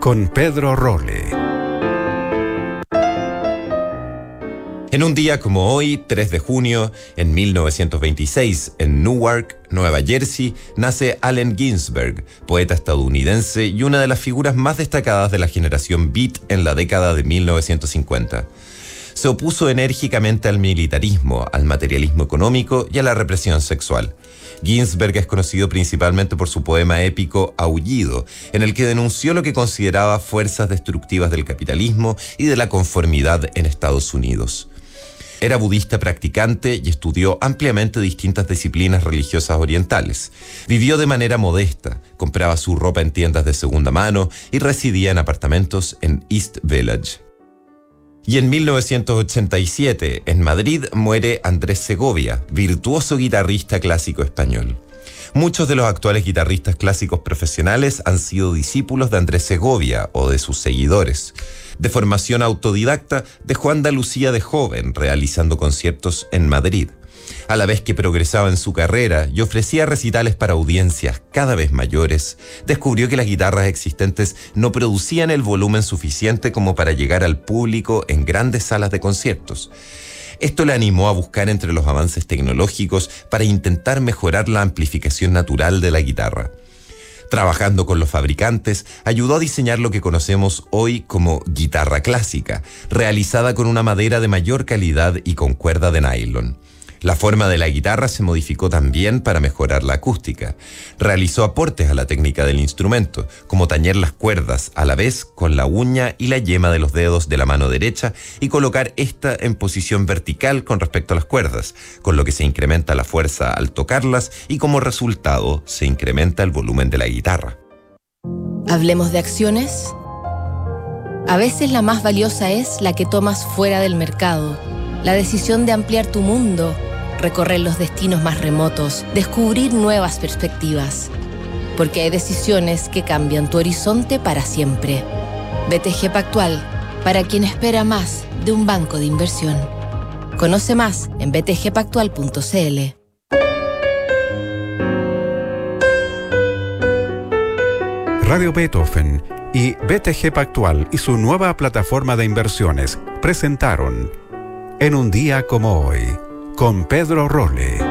con Pedro Rolle. En un día como hoy, 3 de junio, en 1926, en Newark, Nueva Jersey, nace Allen Ginsberg, poeta estadounidense y una de las figuras más destacadas de la generación Beat en la década de 1950. Se opuso enérgicamente al militarismo, al materialismo económico y a la represión sexual. Ginsberg es conocido principalmente por su poema épico Aullido, en el que denunció lo que consideraba fuerzas destructivas del capitalismo y de la conformidad en Estados Unidos. Era budista practicante y estudió ampliamente distintas disciplinas religiosas orientales. Vivió de manera modesta, compraba su ropa en tiendas de segunda mano y residía en apartamentos en East Village. Y en 1987, en Madrid, muere Andrés Segovia, virtuoso guitarrista clásico español. Muchos de los actuales guitarristas clásicos profesionales han sido discípulos de Andrés Segovia o de sus seguidores. De formación autodidacta, dejó Andalucía de joven, realizando conciertos en Madrid. A la vez que progresaba en su carrera y ofrecía recitales para audiencias cada vez mayores, descubrió que las guitarras existentes no producían el volumen suficiente como para llegar al público en grandes salas de conciertos. Esto le animó a buscar entre los avances tecnológicos para intentar mejorar la amplificación natural de la guitarra. Trabajando con los fabricantes, ayudó a diseñar lo que conocemos hoy como guitarra clásica, realizada con una madera de mayor calidad y con cuerda de nylon. La forma de la guitarra se modificó también para mejorar la acústica. Realizó aportes a la técnica del instrumento, como tañer las cuerdas a la vez con la uña y la yema de los dedos de la mano derecha y colocar esta en posición vertical con respecto a las cuerdas, con lo que se incrementa la fuerza al tocarlas y como resultado se incrementa el volumen de la guitarra. ¿Hablemos de acciones? A veces la más valiosa es la que tomas fuera del mercado. La decisión de ampliar tu mundo, recorrer los destinos más remotos, descubrir nuevas perspectivas. Porque hay decisiones que cambian tu horizonte para siempre. BTG Pactual, para quien espera más de un banco de inversión. Conoce más en btgpactual.cl. Radio Beethoven y BTG Pactual y su nueva plataforma de inversiones presentaron En un día como hoy, con Pedro Rolle.